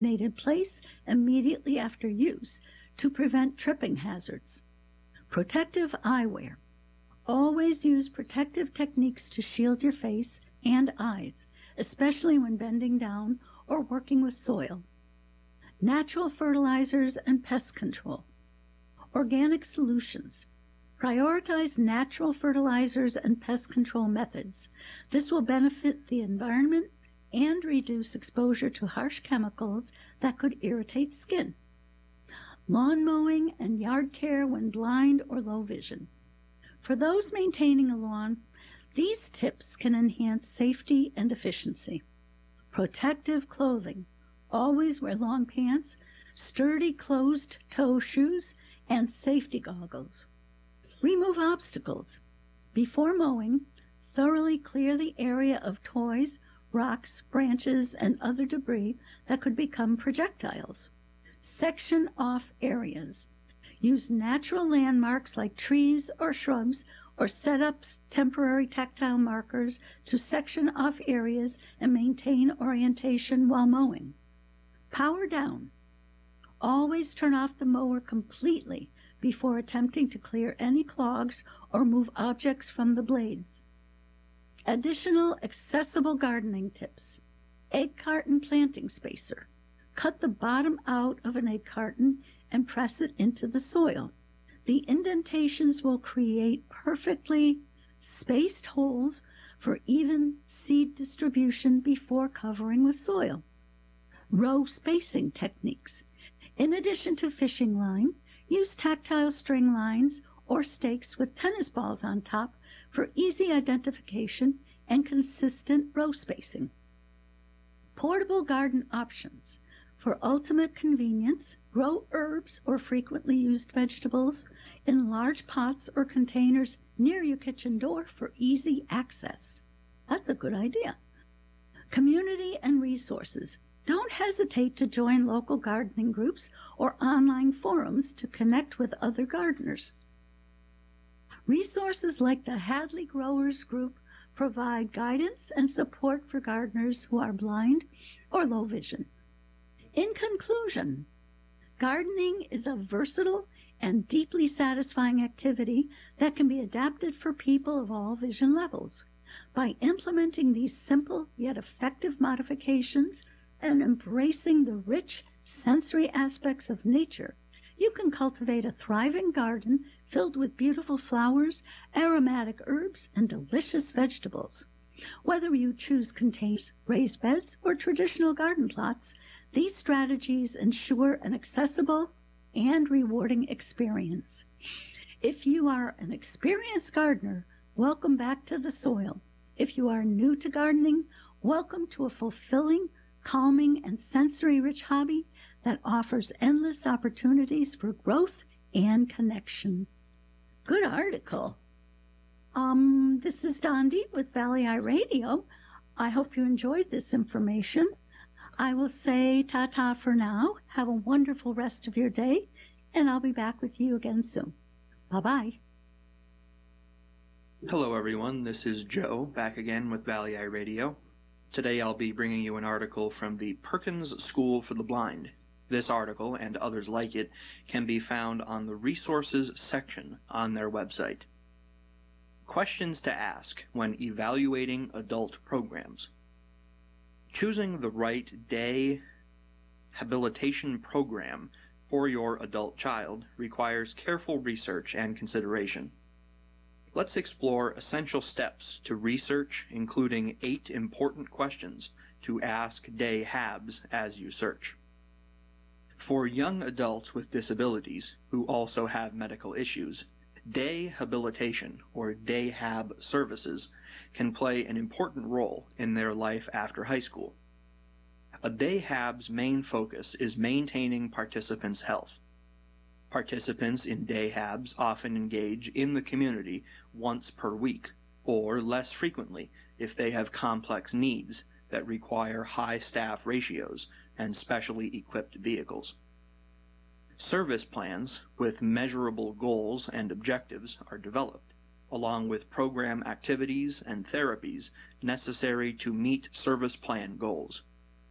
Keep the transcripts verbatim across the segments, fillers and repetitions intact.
designated place immediately after use to prevent tripping hazards. Protective eyewear. Always use protective techniques to shield your face and eyes, especially when bending down or working with soil. Natural fertilizers and pest control. Organic solutions. Prioritize natural fertilizers and pest control methods. This will benefit the environment and reduce exposure to harsh chemicals that could irritate skin. Lawn mowing and yard care when blind or low vision. For those maintaining a lawn, these tips can enhance safety and efficiency. Protective clothing. Always wear long pants, sturdy closed-toe shoes, and safety goggles. Remove obstacles. Before mowing, thoroughly clear the area of toys, rocks, branches, and other debris that could become projectiles. Section off areas. Use natural landmarks like trees or shrubs, or set up temporary tactile markers to section off areas and maintain orientation while mowing. Power down. Always turn off the mower completely before attempting to clear any clogs or move objects from the blades. Additional accessible gardening tips. Egg carton planting spacer. Cut the bottom out of an egg carton and press it into the soil. The indentations will create perfectly spaced holes for even seed distribution before covering with soil. Row spacing techniques. In addition to fishing line, use tactile string lines or stakes with tennis balls on top for easy identification and consistent row spacing. Portable garden options. For ultimate convenience, grow herbs or frequently used vegetables in large pots or containers near your kitchen door for easy access. That's a good idea. Community and resources. Don't hesitate to join local gardening groups or online forums to connect with other gardeners. Resources like the Hadley Growers Group provide guidance and support for gardeners who are blind or low vision. In conclusion, gardening is a versatile and deeply satisfying activity that can be adapted for people of all vision levels. By implementing these simple yet effective modifications and embracing the rich sensory aspects of nature, you can cultivate a thriving garden filled with beautiful flowers, aromatic herbs, and delicious vegetables. Whether you choose containers, raised beds, or traditional garden plots, these strategies ensure an accessible and rewarding experience. If you are an experienced gardener, welcome back to the soil. If you are new to gardening, welcome to a fulfilling, calming, and sensory-rich hobby that offers endless opportunities for growth and connection. Good article. Um, this is Dondi with Valley Eye Radio. I hope you enjoyed this information. I will say ta-ta for now. Have a wonderful rest of your day, and I'll be back with you again soon. Bye-bye. Hello, everyone. This is Joe, back again with Valley Eye Radio. Today I'll be bringing you an article from the Perkins School for the Blind. This article, and others like it, can be found on the Resources section on their website. Questions to ask when evaluating adult programs. Choosing the right day habilitation program for your adult child requires careful research and consideration. Let's explore essential steps to research, including eight important questions to ask day habs as you search. For young adults with disabilities who also have medical issues, day habilitation or day hab services can play an important role in their life after high school. A day hab's main focus is maintaining participants' health. Participants in day habs often engage in the community once per week, or less frequently if they have complex needs that require high staff ratios and specially equipped vehicles. Service plans with measurable goals and objectives are developed, along with program activities and therapies necessary to meet service plan goals.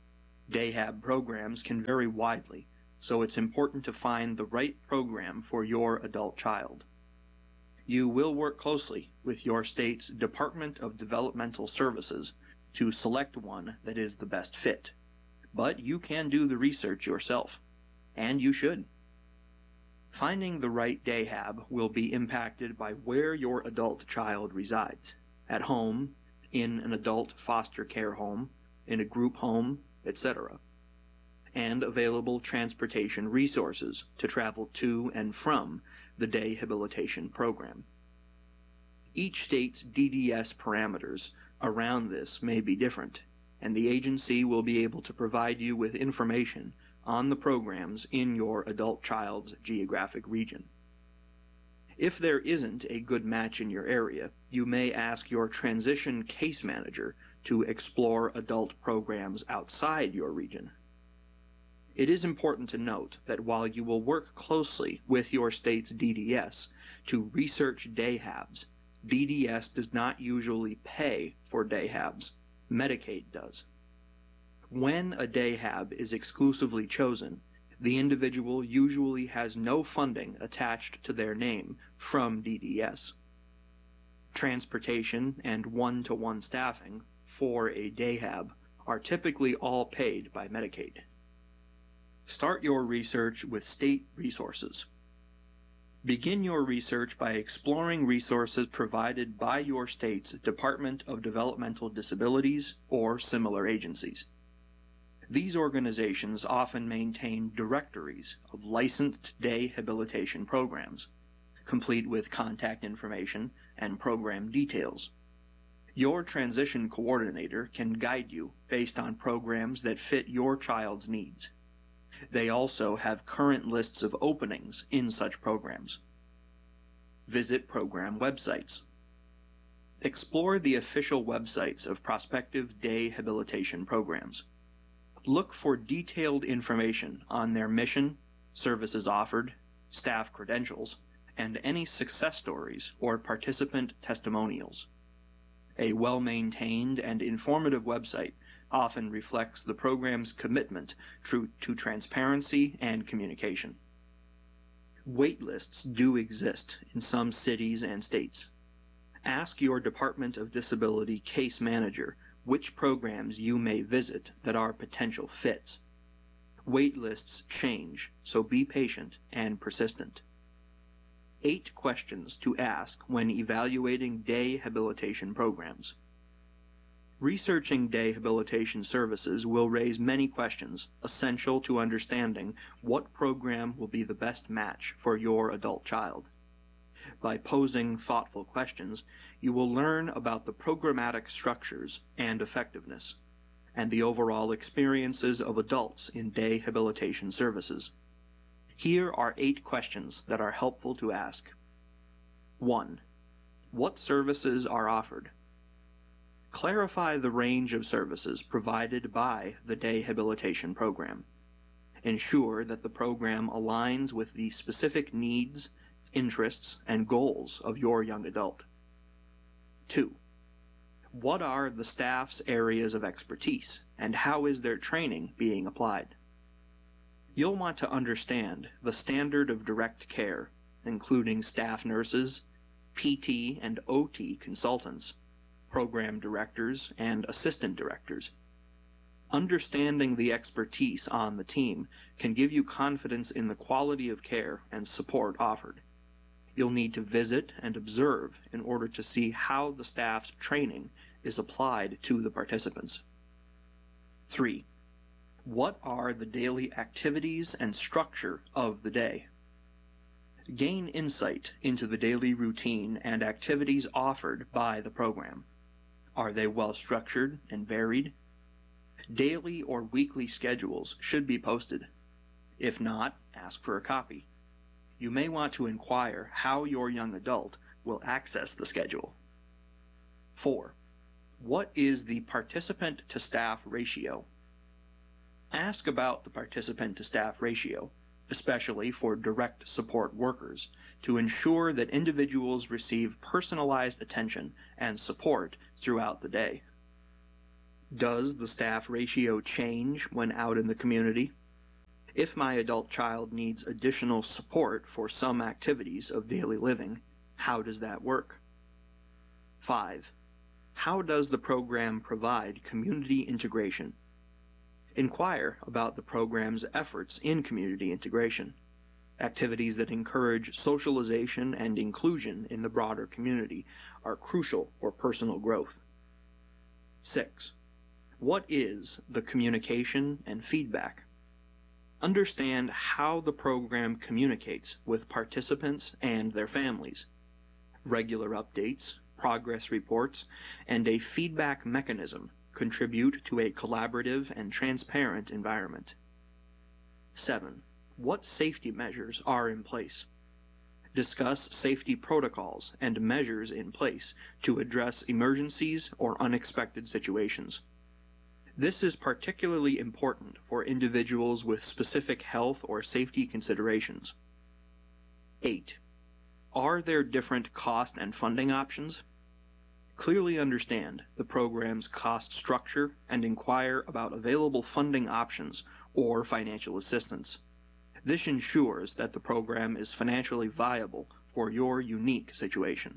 Day-Hab programs can vary widely, so it's important to find the right program for your adult child. You will work closely with your state's Department of Developmental Services to select one that is the best fit, but you can do the research yourself, and you should. Finding the right Day-Hab will be impacted by where your adult child resides, at home, in an adult foster care home, in a group home, et cetera, and available transportation resources to travel to and from the Day-Habilitation program. Each state's D D S parameters around this may be different, and the agency will be able to provide you with information on the programs in your adult child's geographic region. If there isn't a good match in your area, you may ask your transition case manager to explore adult programs outside your region. It is important to note that while you will work closely with your state's D D S to research Day-Habs, D D S does not usually pay for Day-Habs. Medicaid does. When a Day-Hab is exclusively chosen, the individual usually has no funding attached to their name from D D S. Transportation and one-to-one staffing for a Day-Hab are typically all paid by Medicaid. Start your research with state resources. Begin your research by exploring resources provided by your state's Department of Developmental Disabilities or similar agencies. These organizations often maintain directories of licensed Day-Habilitation programs, complete with contact information and program details. Your transition coordinator can guide you based on programs that fit your child's needs. They also have current lists of openings in such programs. Visit program websites. Explore the official websites of prospective Day-Habilitation programs. Look for detailed information on their mission, services offered, staff credentials, and any success stories or participant testimonials. A well-maintained and informative website often reflects the program's commitment to, to transparency and communication. Wait lists do exist in some cities and states. Ask your Department of Disability case manager which programs you may visit that are potential fits. Wait lists change, so be patient and persistent. Eight questions to ask when evaluating Day-Habilitation programs. Researching Day-Habilitation services will raise many questions essential to understanding what program will be the best match for your adult child. By posing thoughtful questions, you will learn about the programmatic structures and effectiveness, and the overall experiences of adults in Day-Habilitation services. Here are eight questions that are helpful to ask. one. What services are offered? Clarify the range of services provided by the Day-Habilitation program. Ensure that the program aligns with the specific needs, interests, and goals of your young adult. two. What are the staff's areas of expertise, and how is their training being applied? You'll want to understand the standard of direct care, including staff nurses, P T and O T consultants, program directors, and assistant directors. Understanding the expertise on the team can give you confidence in the quality of care and support offered. You'll need to visit and observe in order to see how the staff's training is applied to the participants. three. What are the daily activities and structure of the day? Gain insight into the daily routine and activities offered by the program. Are they well structured and varied? Daily or weekly schedules should be posted. If not, ask for a copy. You may want to inquire how your young adult will access the schedule. four. What is the participant-to-staff ratio? Ask about the participant-to-staff ratio, especially for direct support workers, to ensure that individuals receive personalized attention and support throughout the day. Does the staff ratio change when out in the community? If my adult child needs additional support for some activities of daily living, how does that work? five. How does the program provide community integration? Inquire about the program's efforts in community integration. Activities that encourage socialization and inclusion in the broader community are crucial for personal growth. six. What is the communication and feedback? Understand how the program communicates with participants and their families. Regular updates, progress reports, and a feedback mechanism contribute to a collaborative and transparent environment. seven. What safety measures are in place? Discuss safety protocols and measures in place to address emergencies or unexpected situations. This is particularly important for individuals with specific health or safety considerations. eight. Are there different cost and funding options? Clearly understand the program's cost structure and inquire about available funding options or financial assistance. This ensures that the program is financially viable for your unique situation.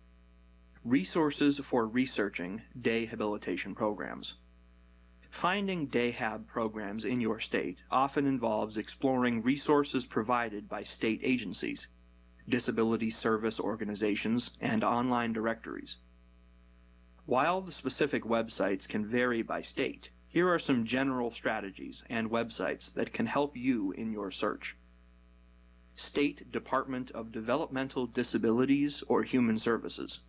Resources for researching day habilitation programs. Finding day hab programs in your state often involves exploring resources provided by state agencies, disability service organizations, and online directories. While the specific websites can vary by state, here are some general strategies and websites that can help you in your search. State Department of Developmental Disabilities or Human Services.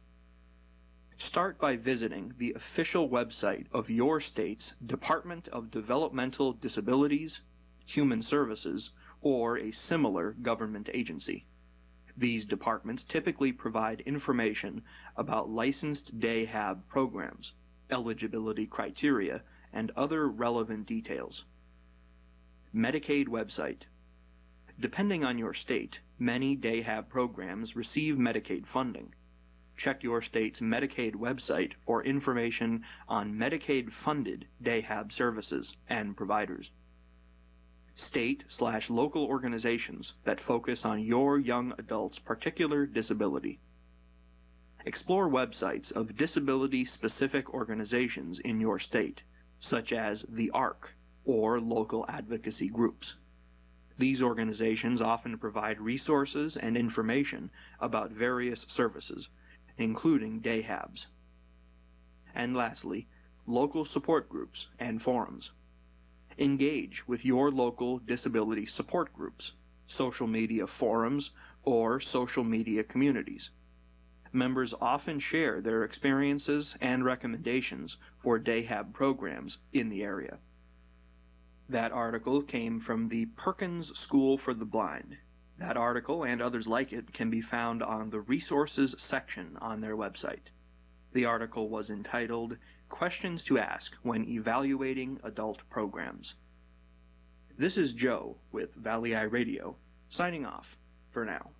Start by visiting the official website of your state's Department of Developmental Disabilities, Human Services, or a similar government agency. These departments typically provide information about licensed day hab programs, eligibility criteria, and other relevant details. Medicaid website. Depending on your state, many day hab programs receive Medicaid funding. Check your state's Medicaid website for information on Medicaid-funded day hab services and providers. State slash local organizations that focus on your young adult's particular disability. Explore websites of disability-specific organizations in your state, such as the A R C or local advocacy groups. These organizations often provide resources and information about various services, including day habs. And lastly, local support groups and forums. Engage with your local disability support groups, social media forums, or social media communities. Members often share their experiences and recommendations for day hab programs in the area. That article came from the Perkins School for the Blind. That article and others like it can be found on the Resources section on their website. The article was entitled Questions to Ask When Evaluating Adult Programs. This is Joe with Valley Eye Radio, signing off for now.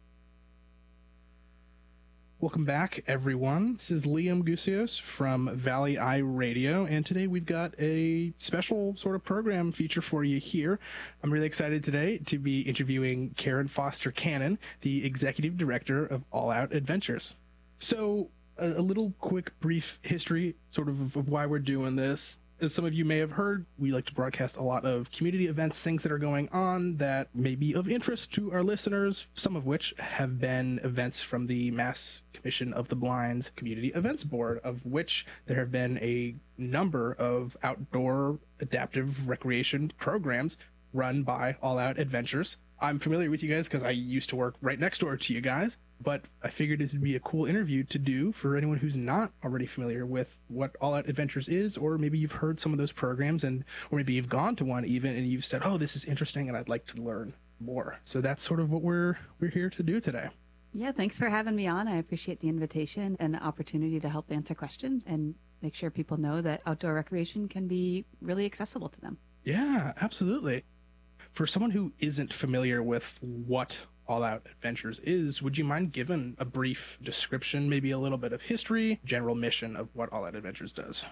Welcome back, everyone. This is Liam Gusios from Valley Eye Radio, and today we've got a special sort of program feature for you here. I'm really excited today to be interviewing Karen Foster Cannon, the Executive Director of All Out Adventures. So, a, a little quick, brief history sort of of why we're doing this. As some of you may have heard, we like to broadcast a lot of community events, things that are going on that may be of interest to our listeners, some of which have been events from the Mass Commission of the Blind's Community Events Board, of which there have been a number of outdoor adaptive recreation programs run by All Out Adventures. I'm familiar with you guys because I used to work right next door to you guys, but I figured this would be a cool interview to do for anyone who's not already familiar with what All Out Adventures is, or maybe you've heard some of those programs, and or maybe you've gone to one even and you've said, oh, this is interesting and I'd like to learn more. So that's sort of what we're we're here to do today. Yeah, thanks for having me on. I appreciate the invitation and the opportunity to help answer questions and make sure people know that outdoor recreation can be really accessible to them. Yeah, absolutely. For someone who isn't familiar with what All Out Adventures is, would you mind giving a brief description, maybe a little bit of history, general mission of what All Out Adventures does?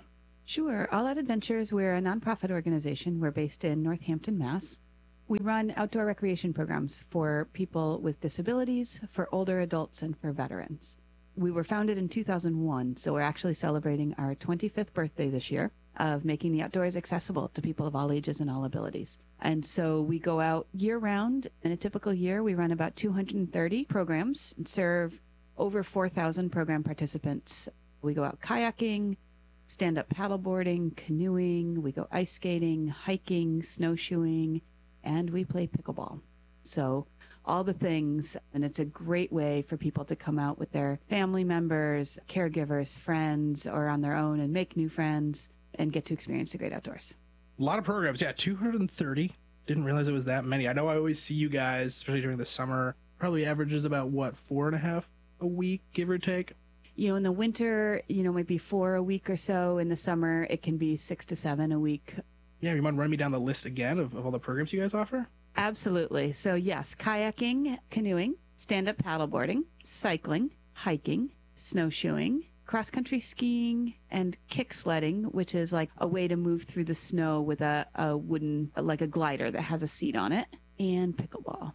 Sure. All Out Adventures, we're a nonprofit organization. We're based in Northampton, Mass. We run outdoor recreation programs for people with disabilities, for older adults, and for veterans. We were founded in two thousand one, so we're actually celebrating our twenty-fifth birthday this year of making the outdoors accessible to people of all ages and all abilities. And so we go out year-round. In a typical year, we run about two hundred thirty programs and serve over four thousand program participants. We go out kayaking, stand-up paddleboarding, canoeing, we go ice skating, hiking, snowshoeing, and we play pickleball. So all the things, and it's a great way for people to come out with their family members, caregivers, friends, or on their own and make new friends and get to experience the great outdoors. A lot of programs. Yeah, two hundred thirty. Didn't realize it was that many. I know I always see you guys, especially during the summer, probably averages about, what, four and a half a week, give or take? You know, in the winter, you know, maybe four a week or so. In the summer, it can be six to seven a week. Yeah, you mind running me down the list again of, of all the programs you guys offer? Absolutely. So yes, kayaking, canoeing, stand-up paddleboarding, cycling, hiking, snowshoeing, cross-country skiing, and kick sledding, which is like a way to move through the snow with a, a wooden, like a glider that has a seat on it, and pickleball.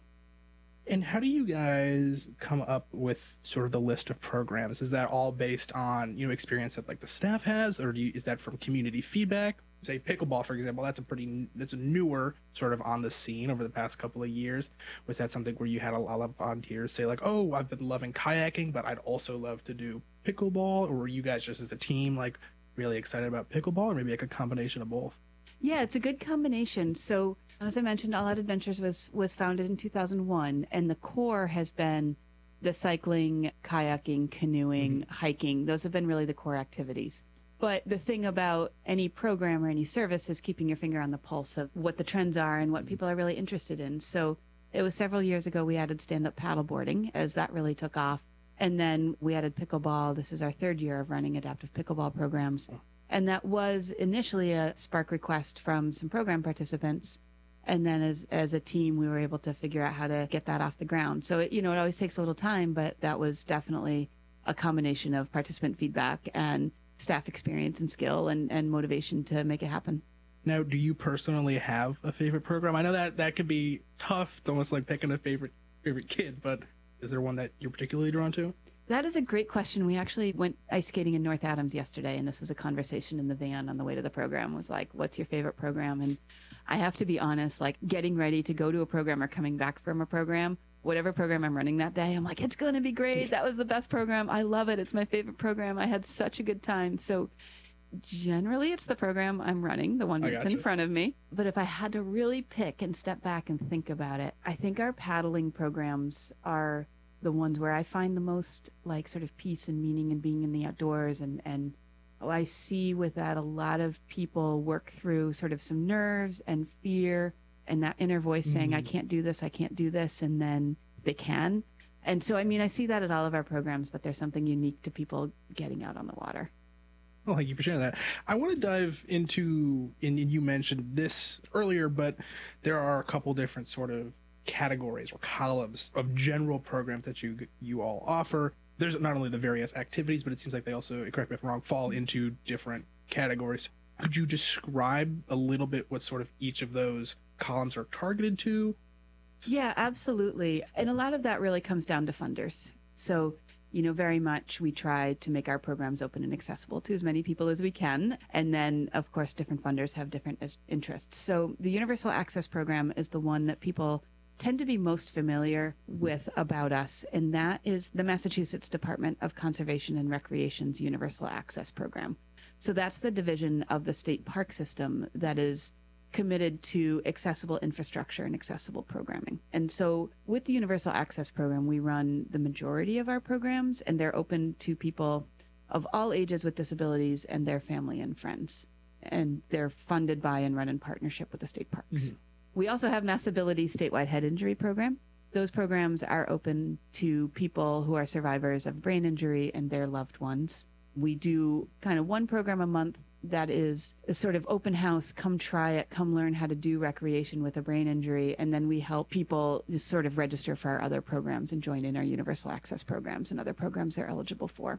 And how do you guys come up with sort of the list of programs? Is that all based on, you know, experience that like the staff has, or do you, is that from community feedback? Say pickleball, for example, that's a pretty, that's a newer sort of on the scene over the past couple of years. Was that something where you had a lot of volunteers say like, oh, I've been loving kayaking, but I'd also love to do pickleball? Or were you guys just as a team like really excited about pickleball, or maybe like a combination of both? Yeah, it's a good combination. So as I mentioned, All Out Adventures was was founded in two thousand one, and the core has been the cycling, kayaking, canoeing, mm-hmm. hiking. Those have been really the core activities. But the thing about any program or any service is keeping your finger on the pulse of what the trends are and what people are really interested in. So it was several years ago we added stand-up paddleboarding, as that really took off. And then we added pickleball. This is our third year of running adaptive pickleball programs. And that was initially a spark request from some program participants. And then as as a team, we were able to figure out how to get that off the ground. So, it, you know, it always takes a little time, but that was definitely a combination of participant feedback and staff experience and skill and, and motivation to make it happen. Now, do you personally have a favorite program? I know that that could be tough. It's almost like picking a favorite favorite kid, but is there one that you're particularly drawn to? That is a great question. We actually went ice skating in North Adams yesterday, and this was a conversation in the van on the way to the program. Was like, what's your favorite program? And I have to be honest, like getting ready to go to a program or coming back from a program, whatever program I'm running that day, I'm like, it's going to be great. That was the best program. I love it. It's my favorite program. I had such a good time. So generally it's the program I'm running, the one that's in front of me. But if I had to really pick and step back and think about it, I think our paddling programs are the ones where I find the most like sort of peace and meaning in being in the outdoors. And, and oh, I see with that a lot of people work through sort of some nerves and fear and that inner voice mm-hmm. saying, I can't do this, I can't do this, and then they can. And so, I mean, I see that at all of our programs, but there's something unique to people getting out on the water. Well, thank you for sharing that. I want to dive into, and you mentioned this earlier, but there are a couple different sort of categories or columns of general programs that you you all offer. There's not only the various activities, but it seems like they also, correct me if I'm wrong, fall into different categories. Could you describe a little bit what sort of each of those columns are targeted to? Yeah, absolutely. And a lot of that really comes down to funders. So, you know, very much we try to make our programs open and accessible to as many people as we can. And then, of course, different funders have different interests. So the Universal Access Program is the one that people tend to be most familiar with about us, and that is the Massachusetts Department of Conservation and Recreation's Universal Access Program. So that's the division of the state park system that is committed to accessible infrastructure and accessible programming. And so with the Universal Access Program, we run the majority of our programs, and they're open to people of all ages with disabilities and their family and friends. And they're funded by and run in partnership with the state parks. Mm-hmm. We also have Massability Statewide Head Injury Program. Those programs are open to people who are survivors of brain injury and their loved ones. We do kind of one program a month that is a sort of open house, come try it, come learn how to do recreation with a brain injury. And then we help people just sort of register for our other programs and join in our Universal Access programs and other programs they're eligible for.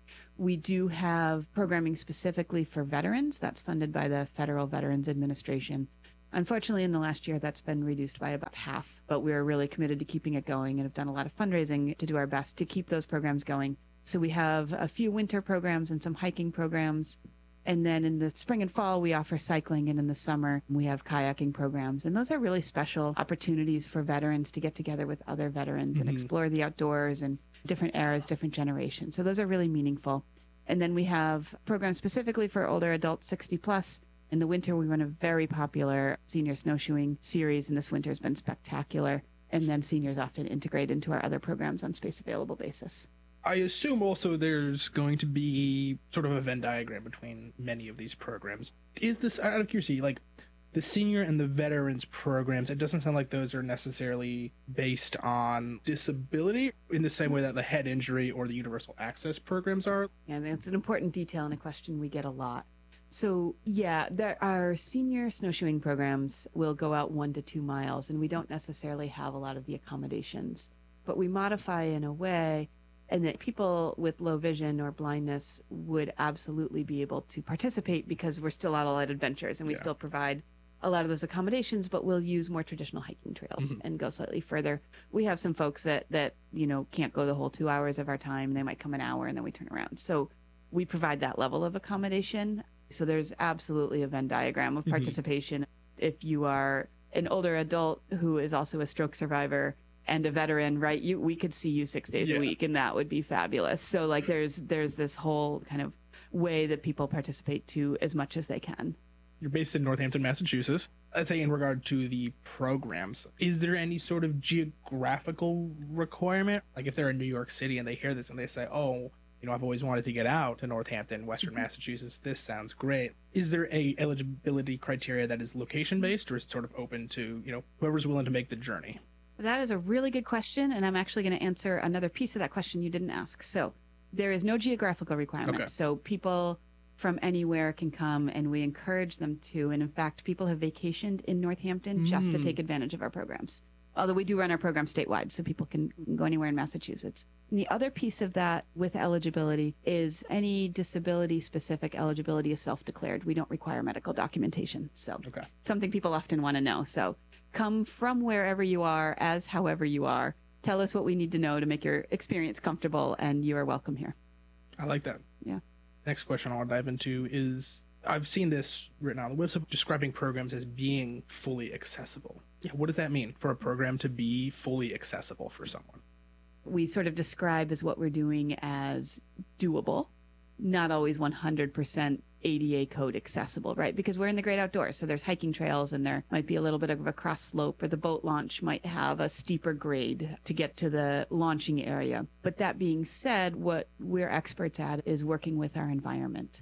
We do have programming specifically for veterans. That's funded by the Federal Veterans Administration. Unfortunately, in the last year, that's been reduced by about half, but we're really committed to keeping it going and have done a lot of fundraising to do our best to keep those programs going. So we have a few winter programs and some hiking programs. And then in the spring and fall, we offer cycling. And in the summer, we have kayaking programs. And those are really special opportunities for veterans to get together with other veterans mm-hmm. and explore the outdoors and different eras, different generations. So those are really meaningful. And then we have programs specifically for older adults, sixty plus. In the winter, we run a very popular senior snowshoeing series, and this winter has been spectacular. And then seniors often integrate into our other programs on space available basis. I assume also there's going to be sort of a Venn diagram between many of these programs. Is this, out of curiosity, like the senior and the veterans programs, it doesn't sound like those are necessarily based on disability in the same way that the head injury or the universal access programs are? Yeah, that's an important detail and a question we get a lot. So yeah, there are senior snowshoeing programs will go out one to two miles, and we don't necessarily have a lot of the accommodations, but we modify in a way and that people with low vision or blindness would absolutely be able to participate because we're still out at adventures and we yeah. still provide a lot of those accommodations, but we'll use more traditional hiking trails mm-hmm. and go slightly further. We have some folks that, that, you know, can't go the whole two hours of our time. They might come an hour and then we turn around. So we provide that level of accommodation. So there's absolutely a Venn diagram of participation. Mm-hmm. If you are an older adult who is also a stroke survivor and a veteran, right, you we could see you six days yeah. a week, and that would be fabulous. So like there's there's this whole kind of way that people participate to as much as they can. You're based in Northampton, Massachusetts. I'd say in regard to the programs, is there any sort of geographical requirement? Like if they're in New York City and they hear this and they say, oh, you know, I've always wanted to get out to Northampton, Western mm-hmm. Massachusetts. This sounds great. Is there a eligibility criteria that is location based, or is it sort of open to, you know, whoever's willing to make the journey? That is a really good question, and I'm actually going to answer another piece of that question you didn't ask. So there is no geographical requirement. Okay. So people from anywhere can come, and we encourage them to. And in fact, people have vacationed in Northampton mm. just to take advantage of our programs. Although we do run our program statewide, so people can go anywhere in Massachusetts. And the other piece of that with eligibility is any disability-specific eligibility is self-declared. We don't require medical documentation. So okay. something people often want to know. So come from wherever you are, as however you are. Tell us what we need to know to make your experience comfortable, and you are welcome here. I like that. Yeah. Next question I want to dive into is, I've seen this written on the website describing programs as being fully accessible. Yeah, what does that mean for a program to be fully accessible for someone? We sort of describe as what we're doing as doable, not always one hundred percent A D A code accessible, right? Because we're in the great outdoors. So there's hiking trails and there might be a little bit of a cross slope, or the boat launch might have a steeper grade to get to the launching area. But that being said, what we're experts at is working with our environment.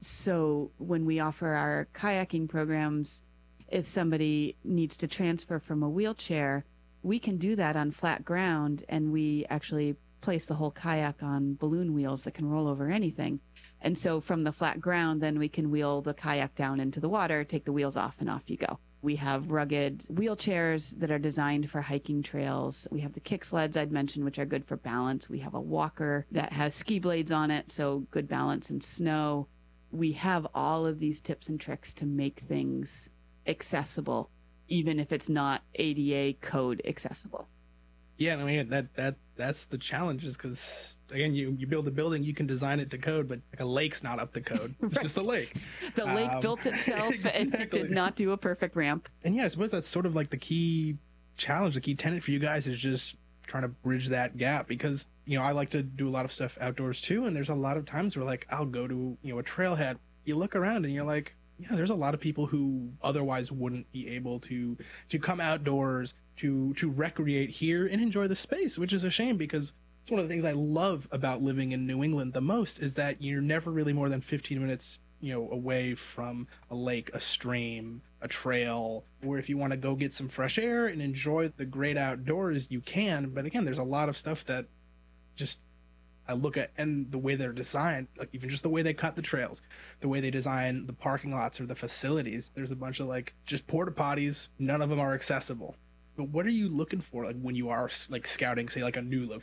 So when we offer our kayaking programs, if somebody needs to transfer from a wheelchair, we can do that on flat ground, and we actually place the whole kayak on balloon wheels that can roll over anything. And so from the flat ground, then we can wheel the kayak down into the water, take the wheels off, and off you go. We have rugged wheelchairs that are designed for hiking trails. We have the kick sleds I'd mentioned, which are good for balance. We have a walker that has ski blades on it, so good balance in snow. We have all of these tips and tricks to make things accessible, even if it's not A D A code accessible. Yeah, I mean, that that that's the challenge, is because, again, you, you build a building, you can design it to code, but like a lake's not up to code. It's right. just a lake. The lake um, built itself exactly. and it did not do a perfect ramp. And yeah, I suppose that's sort of like the key challenge, the key tenet for you guys is just trying to bridge that gap, because, you know, I like to do a lot of stuff outdoors too, and there's a lot of times where, like, I'll go to, you know, a trailhead, you look around and you're like, yeah, there's a lot of people who otherwise wouldn't be able to to come outdoors, to to recreate here and enjoy the space, which is a shame, because it's one of the things I love about living in New England the most, is that you're never really more than fifteen minutes, you know, away from a lake, a stream, a trail, where if you want to go get some fresh air and enjoy the great outdoors, you can. But again, there's a lot of stuff that just I look at, and the way they're designed, like even just the way they cut the trails, the way they design the parking lots or the facilities, there's a bunch of like just porta potties, none of them are accessible. But what are you looking for, like when you are like scouting, say, like a new location?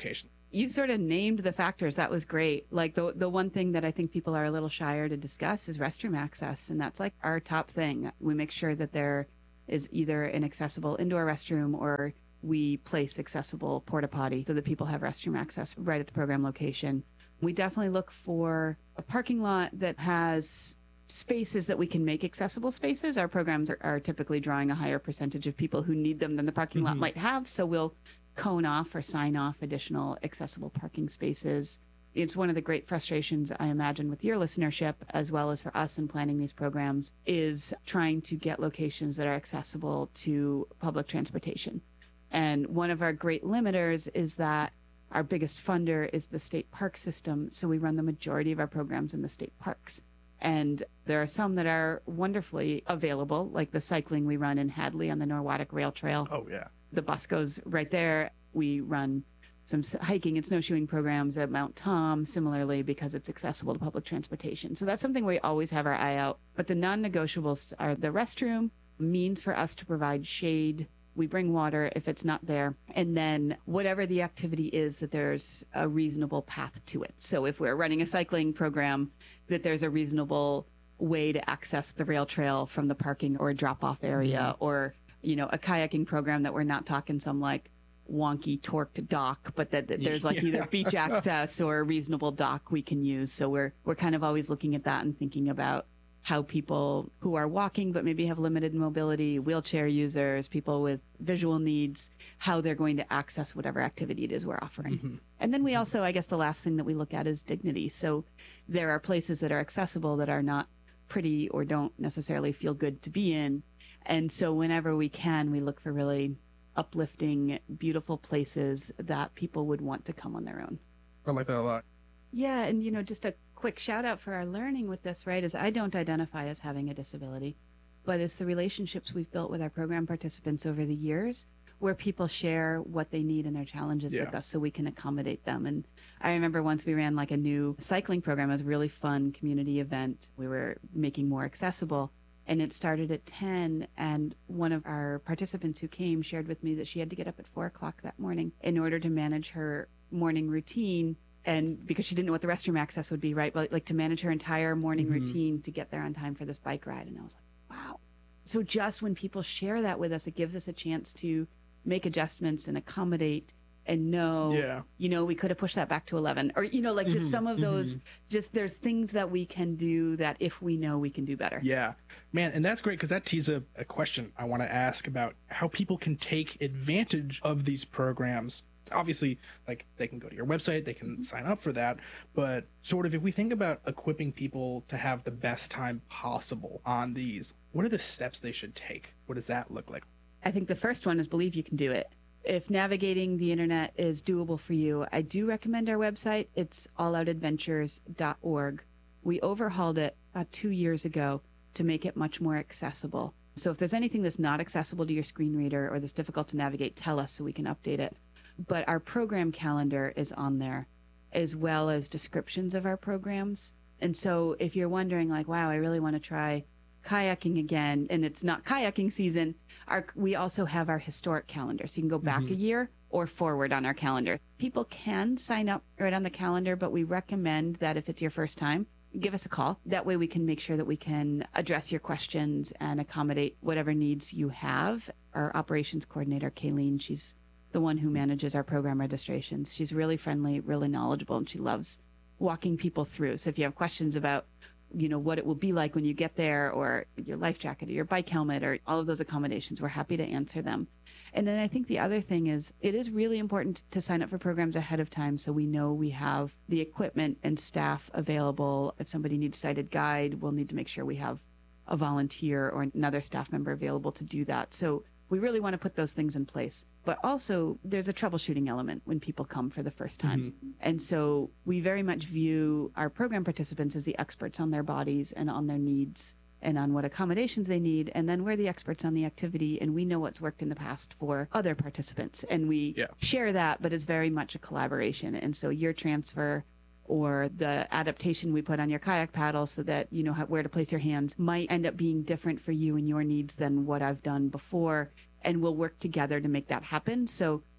You sort of named the factors. That was great. Like the the one thing that I think people are a little shyer to discuss is restroom access. And that's like our top thing. We make sure that there is either an accessible indoor restroom or we place accessible porta potty so that people have restroom access right at the program location. We definitely look for a parking lot that has spaces that we can make accessible spaces. Our programs are, are typically drawing a higher percentage of people who need them than the parking mm-hmm. lot might have. So we'll cone off or sign off additional accessible parking spaces. It's one of the great frustrations, I imagine, with your listenership, as well as for us in planning these programs, is trying to get locations that are accessible to public transportation. And one of our great limiters is that our biggest funder is the state park system. So we run the majority of our programs in the state parks. And there are some that are wonderfully available, like the cycling we run in Hadley on the Norwottuck Rail Trail. Oh, yeah. The bus goes right there. We run some hiking and snowshoeing programs at Mount Tom, similarly, because it's accessible to public transportation. So that's something we always have our eye out. But the non-negotiables are the restroom, means for us to provide shade. We bring water if it's not there. And then whatever the activity is, that there's a reasonable path to it. So if we're running a cycling program, that there's a reasonable way to access the rail trail from the parking or drop-off area, or, you know, a kayaking program that we're not talking some like wonky torqued dock, but that, that there's like yeah. either beach access or a reasonable dock we can use. So we're we're kind of always looking at that and thinking about how people who are walking but maybe have limited mobility, wheelchair users, people with visual needs, how they're going to access whatever activity it is we're offering. Mm-hmm. And then we also, I guess the last thing that we look at is dignity. So there are places that are accessible that are not pretty or don't necessarily feel good to be in. And so whenever we can, we look for really uplifting, beautiful places that people would want to come on their own. I like that a lot. Yeah, and you know, just a quick shout out for our learning with this, right, is I don't identify as having a disability, but it's the relationships we've built with our program participants over the years where people share what they need and their challenges yeah. with us so we can accommodate them. And I remember once we ran like a new cycling program. It was a really fun community event. We were making more accessible. And it started at ten, and one of our participants who came shared with me that she had to get up at four o'clock that morning in order to manage her morning routine. And because she didn't know what the restroom access would be, right? But like to manage her entire morning mm-hmm. routine to get there on time for this bike ride. And I was like, wow. So just when people share that with us, it gives us a chance to make adjustments and accommodate and know, yeah. you know, we could have pushed that back to eleven, or, you know, like just mm-hmm. some of those, mm-hmm. just there's things that we can do that if we know we can do better. Yeah, man. And that's great because that teases a, a question I want to ask about how people can take advantage of these programs. Obviously, like they can go to your website, they can sign up for that. But sort of if we think about equipping people to have the best time possible on these, what are the steps they should take? What does that look like? I think the first one is believe you can do it. If navigating the internet is doable for you, I do recommend our website. It's all out adventures dot org. We overhauled it about two years ago to make it much more accessible. So if there's anything that's not accessible to your screen reader or that's difficult to navigate, tell us so we can update it. But our program calendar is on there, as well as descriptions of our programs. And so if you're wondering like, wow, I really want to try kayaking again, and it's not kayaking season, our, we also have our historic calendar. So you can go back mm-hmm. a year or forward on our calendar. People can sign up right on the calendar, but we recommend that if it's your first time, give us a call. That way we can make sure that we can address your questions and accommodate whatever needs you have. Our operations coordinator, Kayleen, she's the one who manages our program registrations. She's really friendly, really knowledgeable, and she loves walking people through. So if you have questions about, you know, what it will be like when you get there, or your life jacket or your bike helmet or all of those accommodations, we're happy to answer them. And then I think the other thing is it is really important to sign up for programs ahead of time so we know we have the equipment and staff available. If somebody needs sighted guide, we'll need to make sure we have a volunteer or another staff member available to do that. So we really want to put those things in place. But also there's a troubleshooting element when people come for the first time. Mm-hmm. And so we very much view our program participants as the experts on their bodies and on their needs and on what accommodations they need. And then we're the experts on the activity, and we know what's worked in the past for other participants. And we yeah. share that, but it's very much a collaboration. And so your transfer or the adaptation we put on your kayak paddle so that you know how, where to place your hands might end up being different for you and your needs than what I've done before. And we'll work together to make that happen. So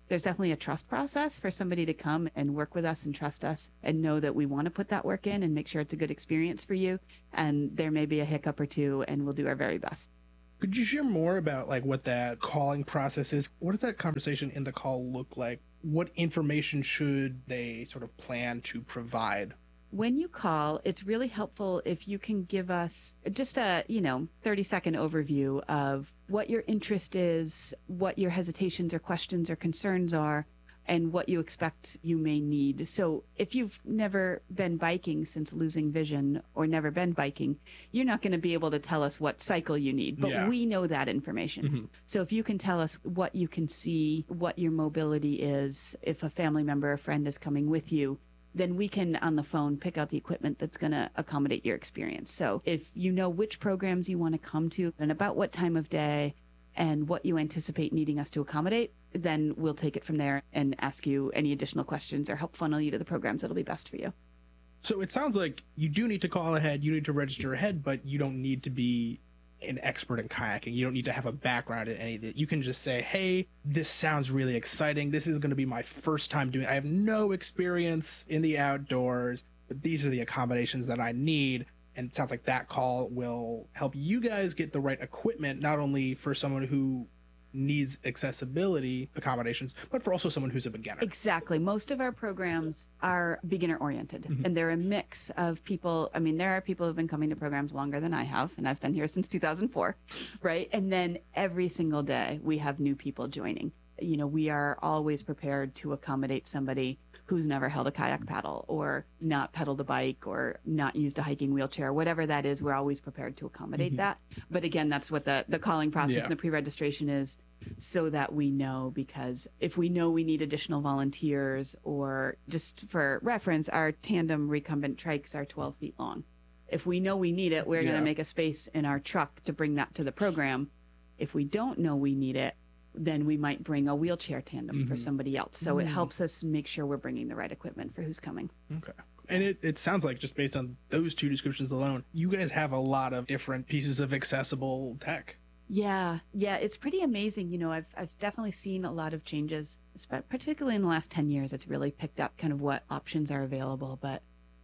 there's definitely a trust process for somebody to come and work with us and trust us and know that we want to put that work in and make sure it's a good experience for you. And there may be a hiccup or two, and we'll do our very best. Could you share more about like what that calling process is? What does that conversation in the call look like? What information should they sort of plan to provide? When you call, it's really helpful if you can give us just a, you know, thirty second overview of what your interest is, what your hesitations or questions or concerns are, and what you expect you may need. So if you've never been biking since losing vision or never been biking, you're not going to be able to tell us what cycle you need, but Yeah. we know that information. Mm-hmm. So if you can tell us what you can see, what your mobility is, if a family member or friend is coming with you, then we can on the phone pick out the equipment that's going to accommodate your experience. So if you know which programs you want to come to and about what time of day and what you anticipate needing us to accommodate, then we'll take it from there and ask you any additional questions or help funnel you to the programs that'll be best for you. So it sounds like you do need to call ahead, you need to register ahead, but you don't need to be an expert in kayaking. You don't need to have a background in any of it. You can just say, hey, this sounds really exciting. This is going to be my first time doing it. I have no experience in the outdoors, but these are the accommodations that I need. And it sounds like that call will help you guys get the right equipment, not only for someone who needs accessibility accommodations, but for also someone who's a beginner. Exactly. Most of our programs are beginner oriented, Mhm. and they're a mix of people. I mean, there are people who've been coming to programs longer than I have, and I've been here since two thousand four, right? And then every single day we have new people joining. You know, we are always prepared to accommodate somebody who's never held a kayak paddle or not pedaled a bike or not used a hiking wheelchair, whatever that is, we're always prepared to accommodate Mhm. that. But again, that's what the, the calling process Yeah. and the pre-registration is, so that we know, because if we know we need additional volunteers, or just for reference, our tandem recumbent trikes are twelve feet long. If we know we need it, we're Yeah. going to make a space in our truck to bring that to the program. If we don't know we need it, then we might bring a wheelchair tandem for Mhm. somebody else. So it Mm. helps us make sure we're bringing the right equipment for who's coming. Okay. And it, it sounds like, just based on those two descriptions alone, you guys have a lot of different pieces of accessible tech. Yeah, yeah, it's pretty amazing. You know, I've I've definitely seen a lot of changes, espe- particularly in the last ten years. It's really picked up kind of what options are available, but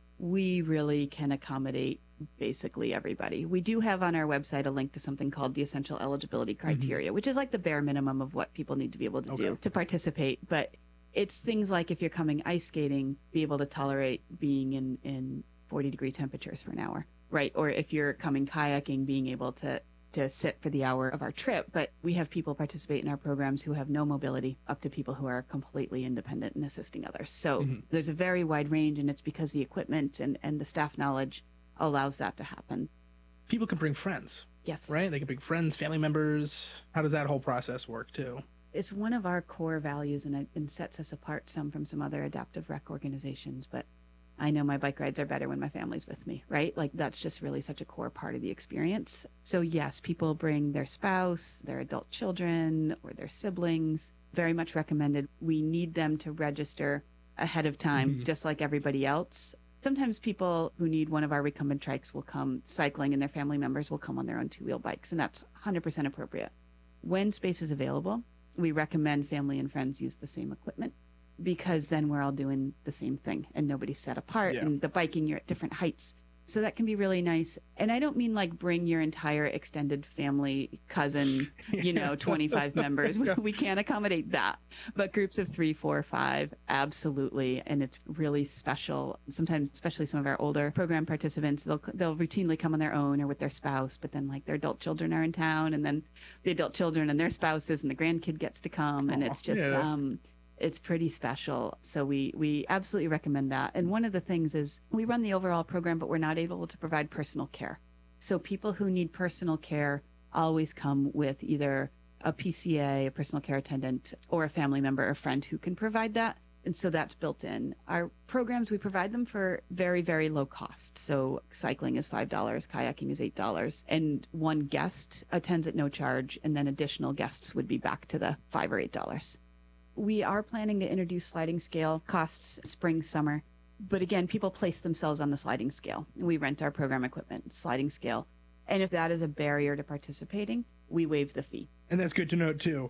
we really can accommodate basically everybody. We do have on our website a link to something called the essential eligibility criteria, which is like the bare minimum of what people need to be able to do Okay. to participate. But it's things like, if you're coming ice skating, be able to tolerate being in, in forty degree temperatures for an hour, right? Or if you're coming kayaking, being able to to sit for the hour of our trip. But we have people participate in our programs who have no mobility, up to people who are completely independent and assisting others. So Mhm. there's a very wide range, and it's because the equipment and, and the staff knowledge allows that to happen. People can bring friends, Yes. right? They can bring friends, family members. How does that whole process work too? It's one of our core values, and it and sets us apart some from some other adaptive rec organizations. But I know my bike rides are better when my family's with me, right? Like, that's just really such a core part of the experience. So yes, people bring their spouse, their adult children, or their siblings. Very much recommended. We need them to register ahead of time, Mhm. just like everybody else. Sometimes people who need one of our recumbent trikes will come cycling, and their family members will come on their own two-wheel bikes, and that's one hundred percent appropriate. When space is available, we recommend family and friends use the same equipment, because then we're all doing the same thing and nobody's set apart. Yeah. And the biking, you're at different heights. So that can be really nice. And I don't mean like bring your entire extended family, cousin, you know, twenty-five members. We, we can't accommodate that. But groups of three, four, five, absolutely. And it's really special. Sometimes, especially some of our older program participants, they'll they'll routinely come on their own or with their spouse, but then like their adult children are in town, and then the adult children and their spouses and the grandkid gets to come. And Aw, it's just yeah. um it's pretty special. So we we absolutely recommend that. And one of the things is, we run the overall program, but we're not able to provide personal care. So people who need personal care always come with either a P C A, a personal care attendant, or a family member or friend who can provide that. And so that's built in. Our programs, we provide them for very, very low cost. So cycling is five dollars, kayaking is eight dollars, and one guest attends at no charge, and then additional guests would be back to the five or eight dollars. We are planning to introduce sliding scale costs spring, summer. But again, people place themselves on the sliding scale. We rent our program equipment, sliding scale. And if that is a barrier to participating, we waive the fee. And that's good to note too.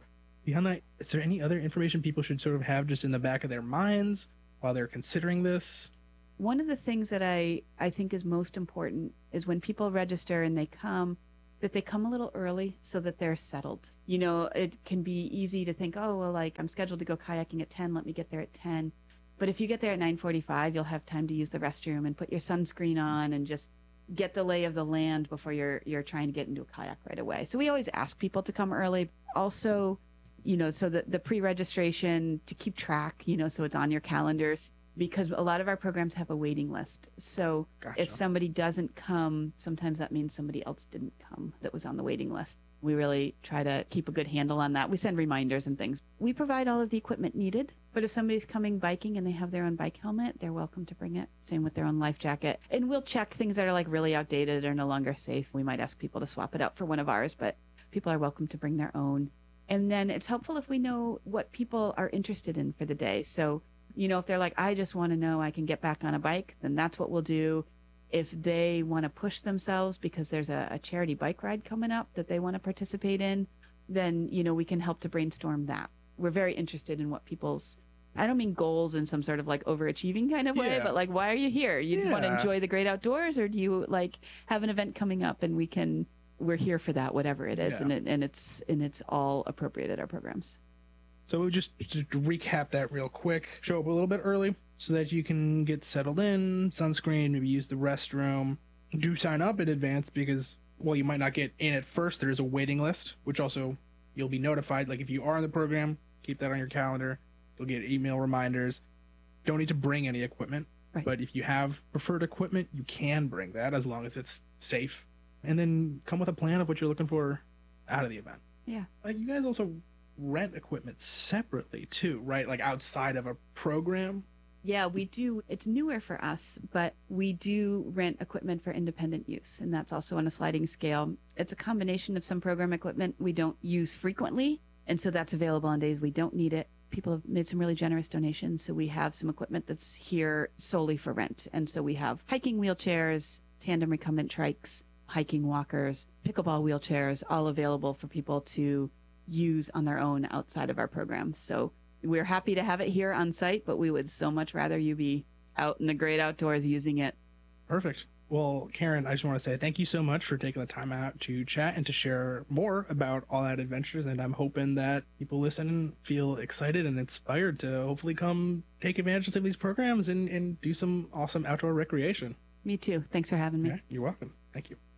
Beyond that, is there any other information people should sort of have just in the back of their minds while they're considering this? One of the things that I, I think is most important is when people register and they come, that they come a little early so that they're settled. You know, it can be easy to think, oh, well, like I'm scheduled to go kayaking at ten, let me get there at ten. But if you get there at nine forty-five, you'll have time to use the restroom and put your sunscreen on and just get the lay of the land before you're you're trying to get into a kayak right away. So we always ask people to come early. Also, you know, so that the pre-registration to keep track, you know, so it's on your calendars, because a lot of our programs have a waiting list. So Gotcha. if somebody doesn't come, sometimes that means somebody else didn't come that was on the waiting list. We really try to keep a good handle on that. We send reminders and things. We provide all of the equipment needed, but if somebody's coming biking and they have their own bike helmet, they're welcome to bring it. Same with their own life jacket. And we'll check things that are like really outdated or no longer safe. We might ask people to swap it out for one of ours, but people are welcome to bring their own. And then it's helpful if we know what people are interested in for the day. So, you know, if they're like, I just want to know I can get back on a bike, then that's what we'll do. If they want to push themselves because there's a, a charity bike ride coming up that they want to participate in, then, you know, we can help to brainstorm that. We're very interested in what people's, I don't mean goals in some sort of like overachieving kind of way, Yeah. but like, why are you here? You just want to Yeah. enjoy the great outdoors, or do you like have an event coming up and we can, we're here for that, whatever it is. Yeah. And it, and it's, and it's all appropriate at our programs. So we'll just, just recap that real quick. Show up a little bit early so that you can get settled in, sunscreen, maybe use the restroom. Do sign up in advance because, well, you might not get in at first. There's a waiting list, which also you'll be notified. Like if you are in the program, keep that on your calendar. You'll get email reminders. Don't need to bring any equipment. Right. But if you have preferred equipment, you can bring that as long as it's safe. And then come with a plan of what you're looking for out of the event. Yeah. Uh, you guys also rent equipment separately too, right? Like outside of a program. Yeah, we do. It's newer for us, but we do rent equipment for independent use, and that's also on a sliding scale. It's a combination of some program equipment we don't use frequently, and so that's available on days we don't need it. People have made some really generous donations, so we have some equipment that's here solely for rent. And so we have hiking wheelchairs, tandem recumbent trikes, hiking walkers, pickleball wheelchairs, all available for people to use on their own outside of our programs. So we're happy to have it here on site, but we would so much rather you be out in the great outdoors using it. Perfect. Well, Karen, I just want to say thank you so much for taking the time out to chat and to share more about All Out Adventures. And I'm hoping that people listen feel excited and inspired to hopefully come take advantage of some of these programs and, and do some awesome outdoor recreation. Me too. Thanks for having me. Yeah, you're welcome. Thank you.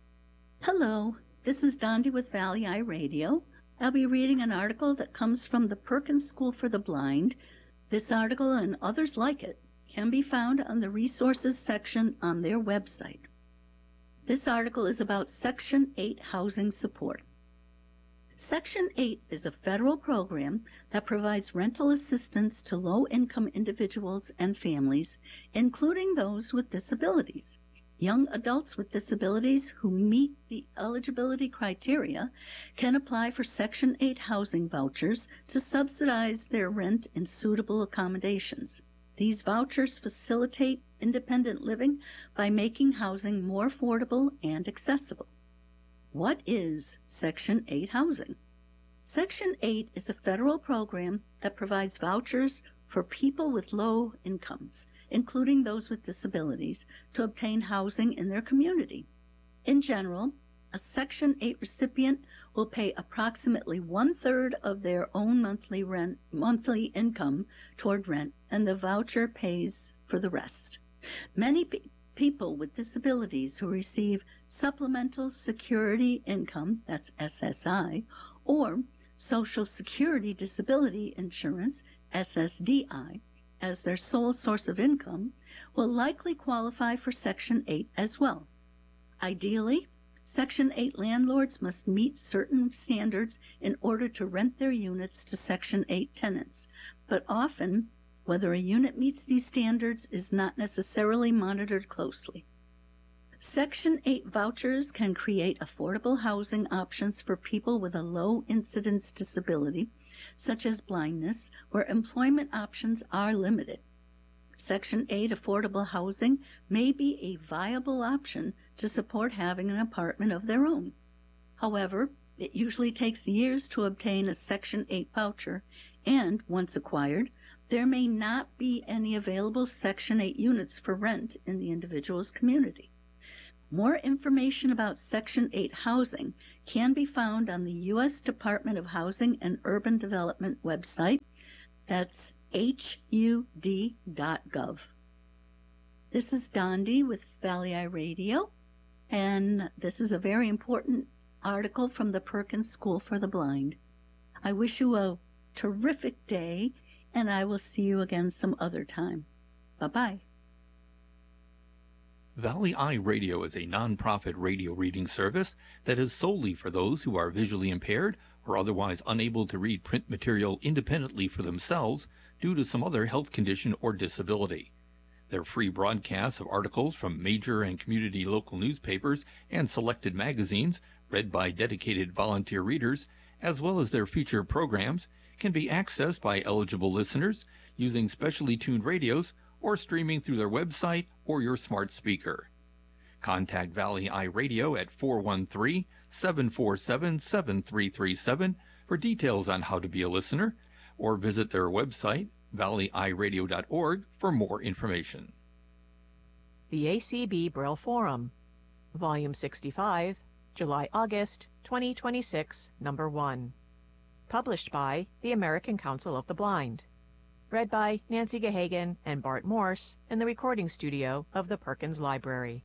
Hello, this is Dondi with Valley Eye Radio. I'll be reading an article that comes from the Perkins School for the Blind. This article and others like it can be found on the resources section on their website. This article is about Section eight housing support. Section eight is a federal program that provides rental assistance to low-income individuals and families, including those with disabilities. Young adults with disabilities who meet the eligibility criteria can apply for Section eight housing vouchers to subsidize their rent in suitable accommodations. These vouchers facilitate independent living by making housing more affordable and accessible. What is Section eight housing? Section eight is a federal program that provides vouchers for people with low incomes, including those with disabilities, to obtain housing in their community. In general, a Section eight recipient will pay approximately one-third of their own monthly rent, monthly income toward rent, and the voucher pays for the rest. Many pe- people with disabilities who receive Supplemental Security Income, that's S S I, or Social Security Disability Insurance, S S D I, as their sole source of income, will likely qualify for Section eight as well. Ideally, Section eight landlords must meet certain standards in order to rent their units to Section eight tenants, but often, whether a unit meets these standards is not necessarily monitored closely. Section eight vouchers can create affordable housing options for people with a low-incidence disability, such as blindness, where employment options are limited. Section eight affordable housing may be a viable option to support having an apartment of their own. However, It usually takes years to obtain a Section eight voucher, and once acquired, there may not be any available Section eight units for rent in the individual's community. More information about Section eight housing can be found on the U S Department of Housing and Urban Development website. That's H U D dot gov. This is Dondi with Valley Eye Radio, and this is a very important article from the Perkins School for the Blind. I wish you a terrific day, and I will see you again some other time. Bye-bye. Valley Eye Radio is a nonprofit radio reading service that is solely for those who are visually impaired or otherwise unable to read print material independently for themselves due to some other health condition or disability. Their free broadcasts of articles from major and community local newspapers and selected magazines, read by dedicated volunteer readers, as well as their feature programs, can be accessed by eligible listeners using specially tuned radios or streaming through their website or your smart speaker. Contact Valley Eye Radio at four one three, seven four seven, seven three three seven for details on how to be a listener, or visit their website, valley eye radio dot org, for more information. The A C B Braille Forum, Volume sixty-five, July-August twenty twenty-six, Number one. Published by the American Council of the Blind. Read by Nancy Gahagan and Bart Morse in the recording studio of the Perkins Library.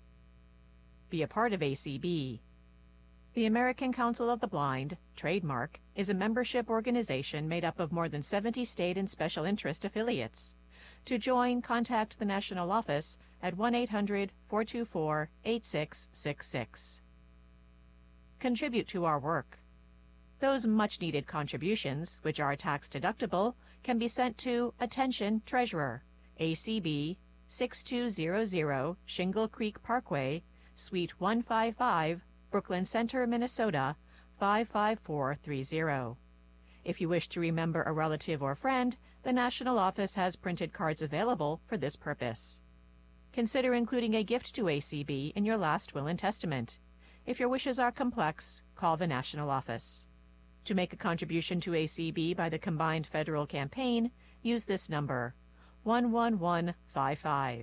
Be a part of A C B. The American Council of the Blind, trademark, is a membership organization made up of more than seventy state and special interest affiliates. To join, contact the national office at one eight hundred, four two four, eight six six six. Contribute to our work. Those much-needed contributions, which are tax-deductible, can be sent to Attention Treasurer, A C B, six two zero zero Shingle Creek Parkway, Suite one fifty-five, Brooklyn Center, Minnesota, five five four three zero. If you wish to remember a relative or friend, the National Office has printed cards available for this purpose. Consider including a gift to A C B in your last will and testament. If your wishes are complex, call the National Office. To make a contribution to A C B by the combined federal campaign, use this number, one one one five five.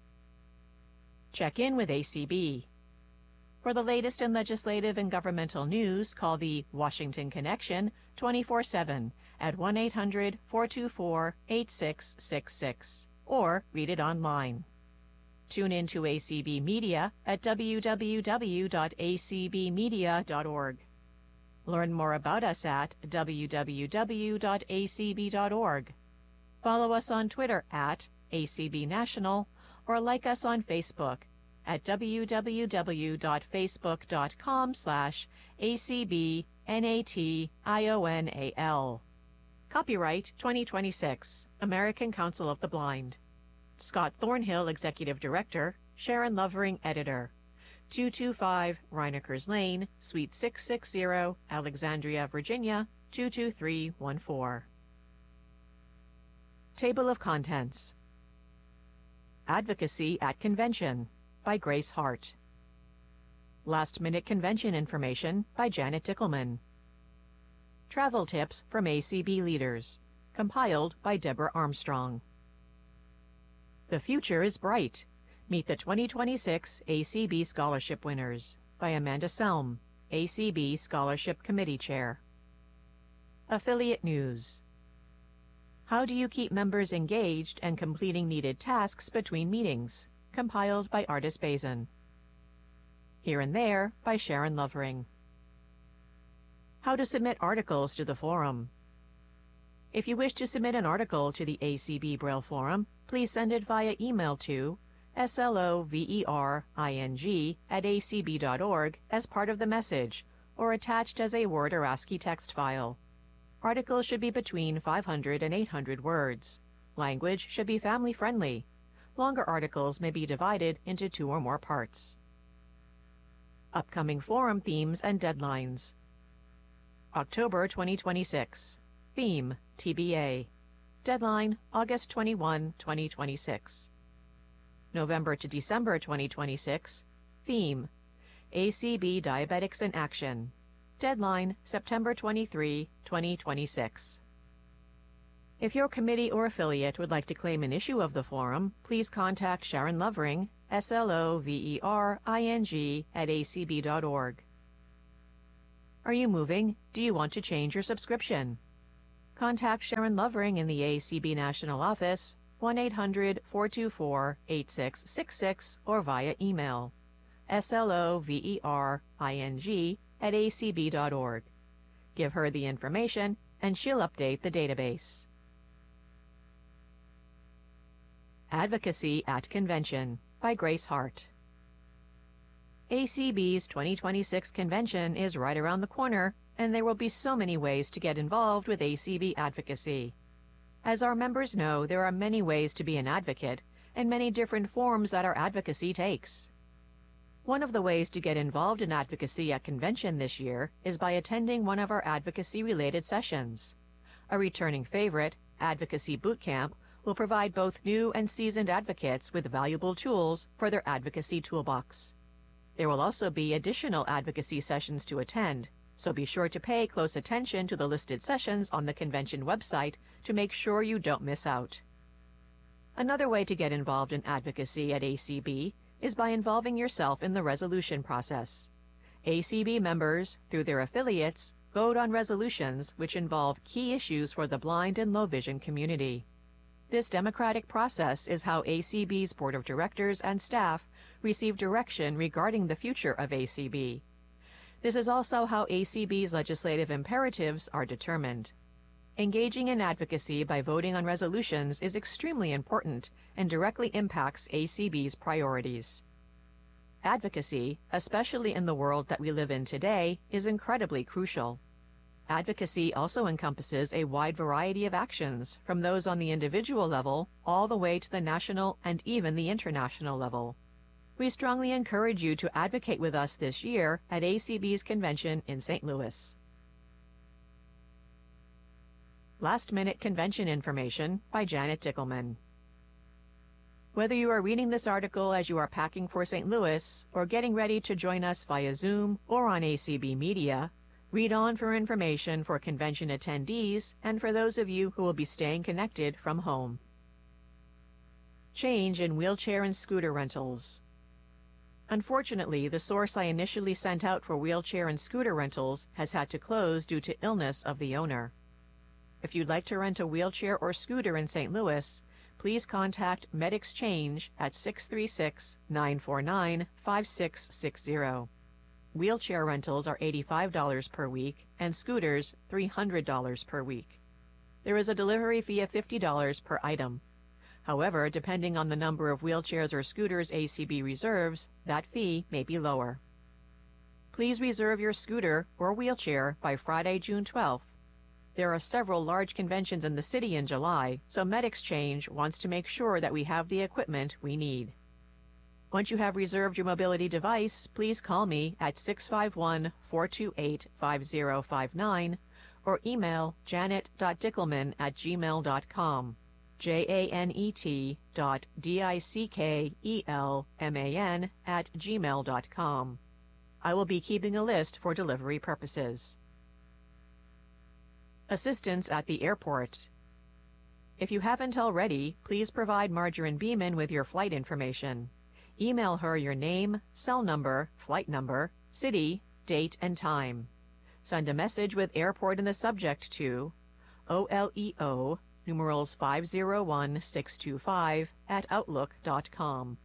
Check in with A C B. For the latest in legislative and governmental news, call the Washington Connection twenty-four seven at one eight hundred, four two four, eight six six six, or read it online. Tune in to A C B Media at w w w dot a c b media dot org. Learn more about us at w w w dot a c b dot org. Follow us on Twitter at A C B National, or like us on Facebook at w w w dot facebook dot com slash A C B N A T I O N A L. Copyright twenty twenty-six, American Council of the Blind. Scott Thornhill, Executive Director, Sharon Lovering, Editor. two two five Reinekers Lane, Suite six sixty, Alexandria, Virginia, two two three one four. Table of Contents. Advocacy at Convention by Grace Hart. Last Minute Convention Information by Janet Dickelman. Travel Tips from A C B Leaders, compiled by Deborah Armstrong. The Future is Bright. Meet the twenty twenty-six A C B Scholarship Winners by Amanda Selm, A C B Scholarship Committee Chair. Affiliate News. How do you keep members engaged and completing needed tasks between meetings? Compiled by Artis Bazin. Here and There by Sharon Lovering. How to submit articles to the forum. If you wish to submit an article to the A C B Braille Forum, please send it via email to slovering at a c b dot org as part of the message, or attached as a Word or ASCII text file. Articles should be between five hundred and eight hundred words. Language should be family-friendly. Longer articles may be divided into two or more parts. Upcoming forum themes and deadlines. October twenty twenty-six. Theme, T B A. Deadline, August twenty-first, twenty twenty-six. November to December twenty twenty-six. Theme, A C B Diabetics in Action. Deadline September twenty-third, twenty twenty-six. If your committee or affiliate would like to claim an issue of the forum, please contact Sharon Lovering, S L O V E R I N G, at A C B dot org. Are you moving? Do you want to change your subscription? Contact Sharon Lovering in the A C B National Office, one eight hundred, four two four, eight six six six, or via email, S L O V E R I N G at A C B dot org. Give her the information, and she'll update the database. Advocacy at Convention by Grace Hart. A C B's twenty twenty-six convention is right around the corner, and there will be so many ways to get involved with A C B advocacy. As our members know, there are many ways to be an advocate, and many different forms that our advocacy takes. One of the ways to get involved in advocacy at convention this year is by attending one of our advocacy-related sessions. A returning favorite, Advocacy Bootcamp, will provide both new and seasoned advocates with valuable tools for their advocacy toolbox. There will also be additional advocacy sessions to attend, so be sure to pay close attention to the listed sessions on the convention website to make sure you don't miss out. Another way to get involved in advocacy at A C B is by involving yourself in the resolution process. A C B members, through their affiliates, vote on resolutions which involve key issues for the blind and low vision community. This democratic process is how A C B's board of directors and staff receive direction regarding the future of A C B. This is also how A C B's legislative imperatives are determined. Engaging in advocacy by voting on resolutions is extremely important and directly impacts A C B's priorities. Advocacy, especially in the world that we live in today, is incredibly crucial. Advocacy also encompasses a wide variety of actions, from those on the individual level all the way to the national and even the international level. We strongly encourage you to advocate with us this year at A C B's convention in Saint Louis. Last-minute convention information by Janet Dickelman. Whether you are reading this article as you are packing for Saint Louis or getting ready to join us via Zoom or on A C B Media, read on for information for convention attendees and for those of you who will be staying connected from home. Change in wheelchair and scooter rentals. Unfortunately, the source I initially sent out for wheelchair and scooter rentals has had to close due to illness of the owner. If you'd like to rent a wheelchair or scooter in Saint Louis, please contact MedExchange at six three six, nine four nine, five six six zero. Wheelchair rentals are eighty-five dollars per week and scooters three hundred dollars per week. There is a delivery fee of fifty dollars per item. However, depending on the number of wheelchairs or scooters A C B reserves, that fee may be lower. Please reserve your scooter or wheelchair by Friday, June twelfth. There are several large conventions in the city in July, so MedExchange wants to make sure that we have the equipment we need. Once you have reserved your mobility device, please call me at six five one, four two eight, five zero five nine or email janet dot dickelman at gmail dot com. J A N E T dot D I C K E L M A N at gmail dot com. I will be keeping a list for delivery purposes. Assistance at the airport. If you haven't already, please provide Margarine Beeman with your flight information. Email her your name, cell number, flight number, city, date, and time. Send a message with airport in the subject to O L E O numerals five zero one six two five at outlook dot com.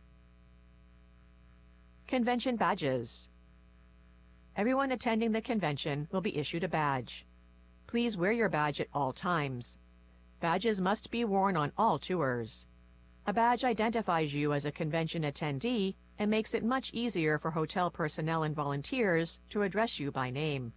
Convention badges. Everyone attending the convention will be issued a badge. Please wear your badge at all times. Badges must be worn on all tours. A badge identifies you as a convention attendee and makes it much easier for hotel personnel and volunteers to address you by name.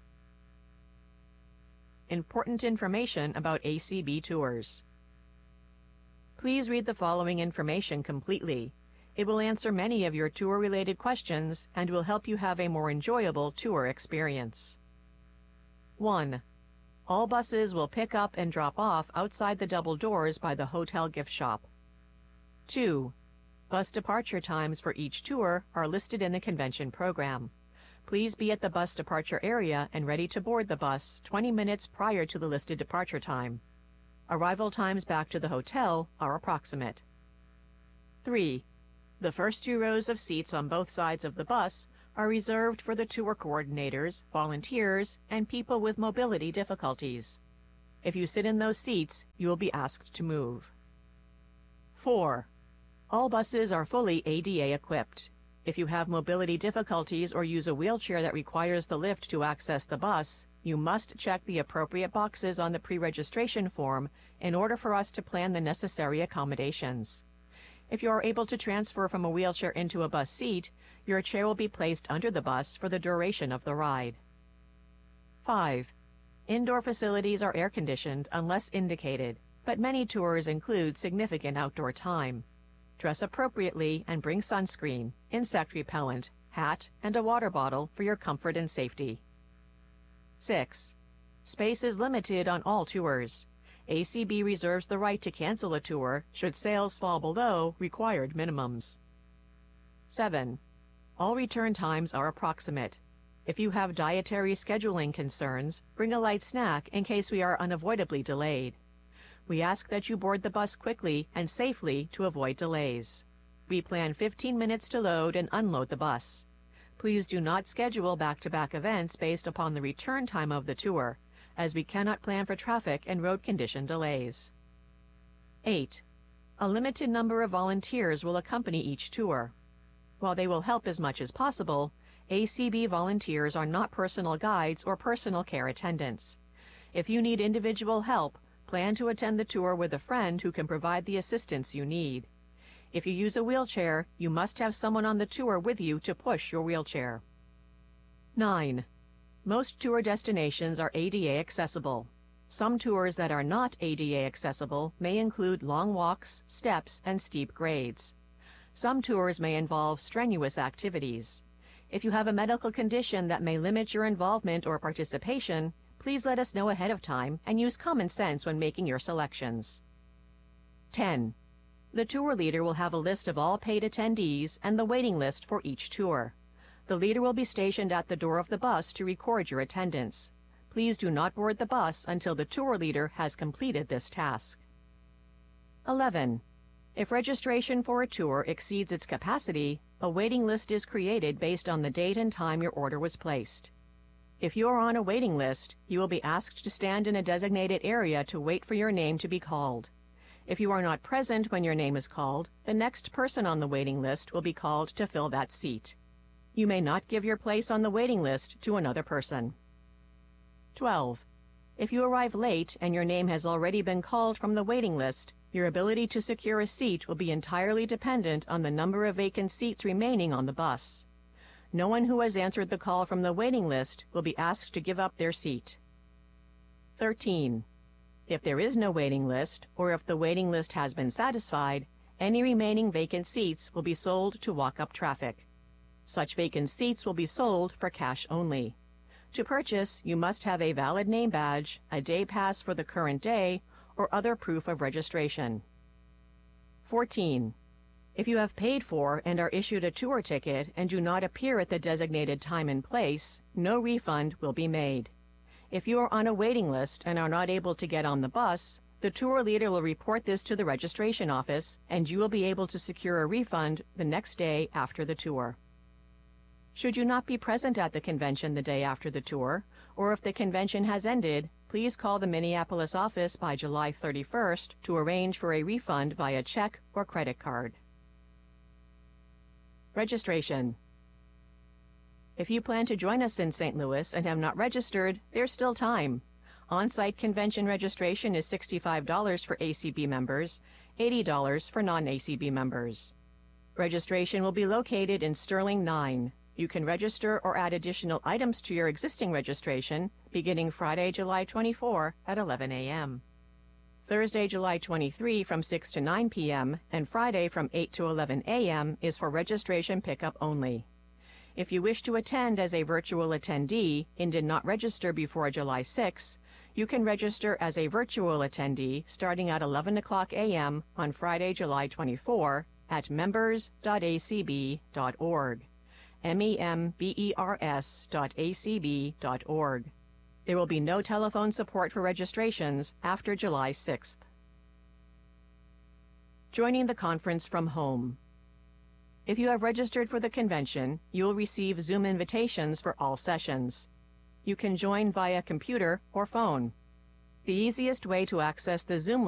Important information about A C B tours. Please read the following information completely. It will answer many of your tour-related questions and will help you have a more enjoyable tour experience. one. All buses will pick up and drop off outside the double doors by the hotel gift shop. two. Bus departure times for each tour are listed in the convention program. Please be at the bus departure area and ready to board the bus twenty minutes prior to the listed departure time. Arrival times back to the hotel are approximate. three. The first two rows of seats on both sides of the bus are reserved for the tour coordinators, volunteers, and people with mobility difficulties. If you sit in those seats, you will be asked to move. four. All buses are fully A D A equipped. If you have mobility difficulties or use a wheelchair that requires the lift to access the bus, you must check the appropriate boxes on the pre-registration form in order for us to plan the necessary accommodations. If you are able to transfer from a wheelchair into a bus seat, your chair will be placed under the bus for the duration of the ride. five. Indoor facilities are air-conditioned unless indicated, but many tours include significant outdoor time. Dress appropriately and bring sunscreen, insect repellent, hat, and a water bottle for your comfort and safety. six. Space is limited on all tours. A C B reserves the right to cancel a tour should sales fall below required minimums. seven. All return times are approximate. If you have dietary scheduling concerns, bring a light snack in case we are unavoidably delayed. We ask that you board the bus quickly and safely to avoid delays. We plan fifteen minutes to load and unload the bus. Please do not schedule back-to-back events based upon the return time of the tour, as we cannot plan for traffic and road condition delays. eight. A limited number of volunteers will accompany each tour. While they will help as much as possible, A C B volunteers are not personal guides or personal care attendants. If you need individual help, plan to attend the tour with a friend who can provide the assistance you need. If you use a wheelchair, you must have someone on the tour with you to push your wheelchair. nine. Most tour destinations are A D A accessible. Some tours that are not A D A accessible may include long walks, steps, and steep grades. Some tours may involve strenuous activities. If you have a medical condition that may limit your involvement or participation, please let us know ahead of time and use common sense when making your selections. ten. The tour leader will have a list of all paid attendees and the waiting list for each tour. The leader will be stationed at the door of the bus to record your attendance. Please do not board the bus until the tour leader has completed this task. eleven. If registration for a tour exceeds its capacity, a waiting list is created based on the date and time your order was placed. If you are on a waiting list, you will be asked to stand in a designated area to wait for your name to be called. If you are not present when your name is called, the next person on the waiting list will be called to fill that seat. You may not give your place on the waiting list to another person. twelve. If you arrive late and your name has already been called from the waiting list, your ability to secure a seat will be entirely dependent on the number of vacant seats remaining on the bus. No one who has answered the call from the waiting list will be asked to give up their seat. thirteen. If there is no waiting list, or if the waiting list has been satisfied, any remaining vacant seats will be sold to walk-up traffic. Such vacant seats will be sold for cash only. To purchase, you must have a valid name badge, a day pass for the current day, or other proof of registration. fourteen. If you have paid for and are issued a tour ticket and do not appear at the designated time and place, no refund will be made. If you are on a waiting list and are not able to get on the bus, the tour leader will report this to the registration office, and you will be able to secure a refund the next day after the tour. Should you not be present at the convention the day after the tour, or if the convention has ended, please call the Minneapolis office by July thirty-first to arrange for a refund via check or credit card. Registration. If you plan to join us in Saint Louis and have not registered, there's still time. On-site convention registration is sixty-five dollars for A C B members, eighty dollars for non-A C B members. Registration will be located in Sterling nine. You can register or add additional items to your existing registration beginning Friday, July twenty-fourth at eleven a m Thursday, July twenty-third from six to nine p m and Friday from eight to eleven a m is for registration pickup only. If you wish to attend as a virtual attendee and did not register before July sixth, you can register as a virtual attendee starting at eleven o'clock a m on Friday, July twenty-fourth at members dot a c b dot org. members dot a c b dot org. There will be no telephone support for registrations after July sixth. Joining the conference from home. If you have registered for the convention, you'll receive Zoom invitations for all sessions. You can join via computer or phone. The easiest way to access the Zoom